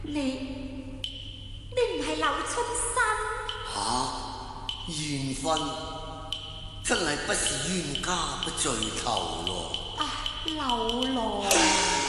你唔係柳春生？ 緣分真係不是冤家不聚頭咯。 柳羅。